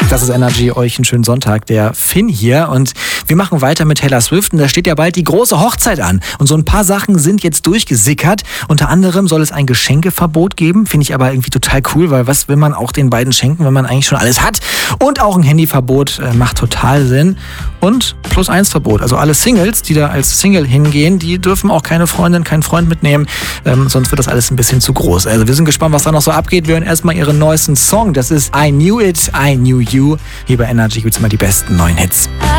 Das ist Energy, euch einen schönen Sonntag. Der Finn hier und wir machen weiter mit Taylor Swift und da steht ja bald die große Hochzeit an. Und so ein paar Sachen sind jetzt durchgesickert. Unter anderem soll es ein Geschenkeverbot geben. Finde ich aber irgendwie total cool, weil was will man auch den beiden schenken, wenn man eigentlich schon alles hat? Und auch ein Handyverbot macht total Sinn. Und +1-Verbot. Also alle Singles, die da als Single hingehen, die dürfen auch keine Freundin, keinen Freund mitnehmen. Sonst wird das alles ein bisschen zu groß. Also wir sind gespannt, was da noch so abgeht. Wir hören erstmal ihren neuesten Song. Das ist I Knew It, I Knew You. Hier bei Energy gibt's mal die besten neuen Hits.